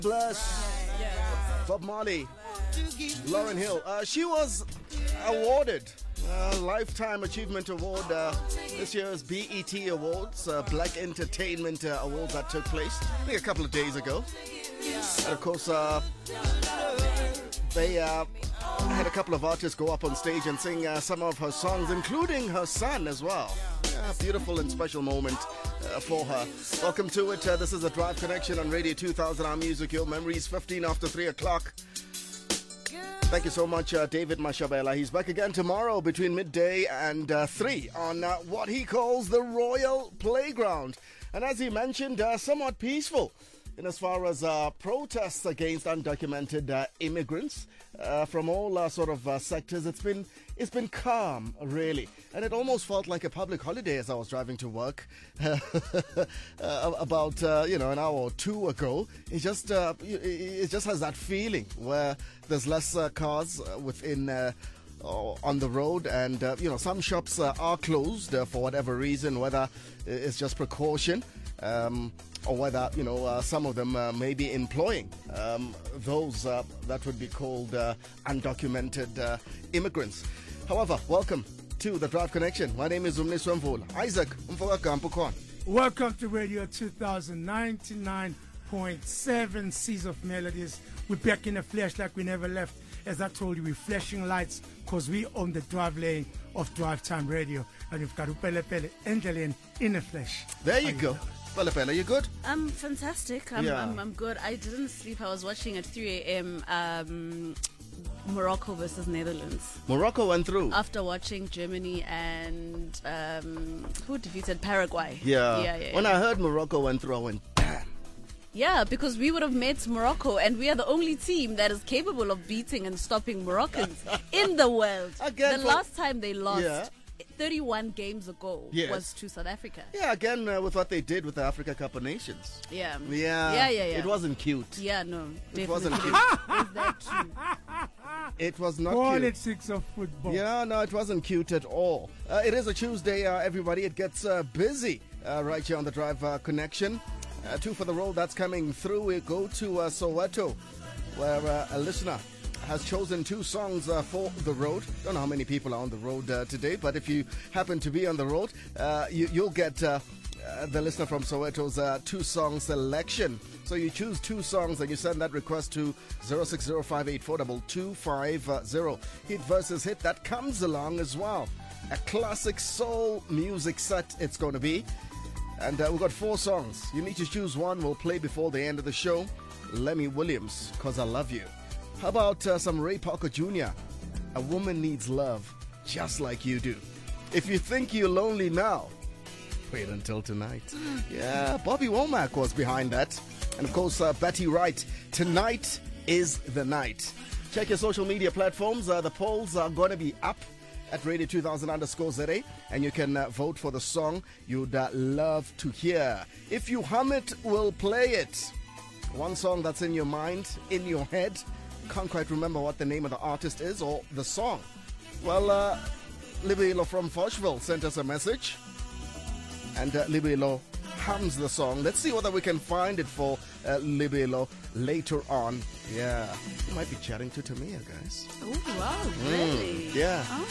Bless. Bob Marley. Lauryn Hill. She was awarded a Lifetime Achievement Award this year's BET Awards, Black Entertainment Awards that took place I think a couple of days ago. And of course, they had a couple of artists go up on stage and sing some of her songs, including her son as well. Yeah, beautiful and special moment for her. Welcome to it. This is the Drive Connection on Radio 2000. Our music, your memories, 15 after 3 o'clock. Thank you so much, David Mashabela. He's back again tomorrow between midday and 3 on what he calls the Royal Playground. And as he mentioned, somewhat peaceful in as far as protests against undocumented immigrants from all sort of sectors. It's been calm, really, and it almost felt like a public holiday as I was driving to work about an hour or two ago. It just has that feeling where there's less cars within on the road, and some shops are closed for whatever reason, whether it's just precaution. Or whether, some of them may be employing those that would be called undocumented immigrants. However, welcome to the Drive Connection. My name is Umniswa Mvula. Isaac Mfowakampukwan. Welcome to Radio 2099.7 Seas of Melodies. We're back in the flesh like we never left. As I told you, we're flashing lights because we own the drive lane of Drive Time Radio. And we've got Upele Pele Angeline in the flesh. There you go. Pele, you good? I'm fantastic. I'm good. I didn't sleep. I was watching at 3 a.m. Morocco versus Netherlands. Morocco went through. After watching Germany and who defeated Paraguay. Yeah. When I heard Morocco went through, I went, damn. Yeah, because we would have met Morocco, and we are the only team that is capable of beating and stopping Moroccans in the world. Again, the last time they lost 31 games ago was to South Africa. Yeah, again with what they did with the Africa Cup of Nations. Yeah. It wasn't cute. Yeah, no, definitely. It wasn't cute. Is that true? It was not Politics of football. Yeah, no, it wasn't cute at all. It is a Tuesday, everybody. It gets busy right here on the Drive Connection. 2 for the road that's coming through. We go to Soweto, where a listener has chosen 2 songs for the road. Don't know how many people are on the road today, but if you happen to be on the road, you'll get the listener from Soweto's 2-song selection. So you choose 2 songs and you send that request to 0605842250. Hit versus hit, that comes along as well. A classic soul music set it's going to be. And we've got 4 songs. You need to choose one. We'll play before the end of the show. Lemmy Williams, 'Cause I Love You. How about some Ray Parker Jr.? A woman needs love just like you do. If you think you're lonely now, wait until tonight. Yeah, Bobby Womack was behind that. And of course, Betty Wright. Tonight is the night. Check your social media platforms. The polls are going to be up at Radio 2000_ZA, and you can vote for the song you'd love to hear. If you hum it, we'll play it. One song that's in your mind, in your head, can't quite remember what the name of the artist is or the song. Well, Libelo from Foshville sent us a message, and Libelo hums the song. Let's see whether we can find it for Libelo later on. Yeah, you might be chatting to Tamia, guys. Oh, wow, really? Yeah. Oh.